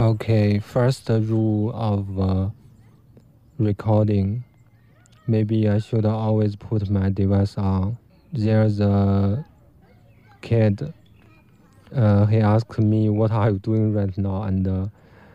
Okay, first rule of recording. Maybe I should always put my device on. There's a kid. He asked me, "What are you doing right now?" And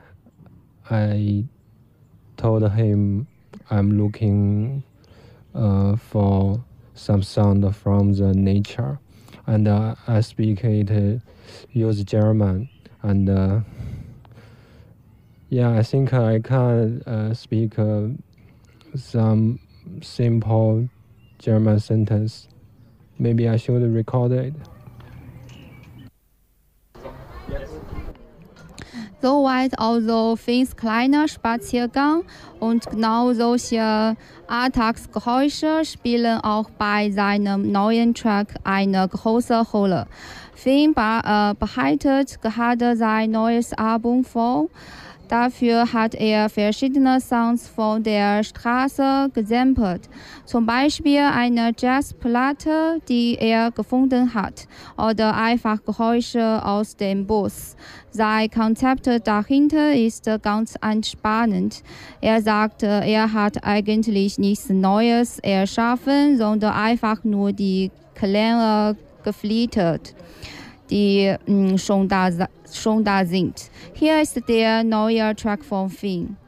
I told him I'm looking for some sound from the nature, and I speak it use German, and yeah, I think I can speak some simple German sentence. Maybe I should record it. Soweit also Finns kleiner Spaziergang und genau solche Alltagsgeräusche spielen auch bei seinem neuen Track eine große Rolle. Finn bereitet gerade sein neues Album vor. Dafür hat er verschiedene Sounds von der Straße gesampelt. Zum Beispiel eine Jazzplatte, die er gefunden hat, oder einfach Geräusche aus dem Bus. Sein Konzept dahinter ist ganz entspannend. Er sagt, er hat eigentlich nichts Neues erschaffen, sondern einfach nur die Klänge gefiltert, die schon da sind. Hier ist der neue Track von Finn.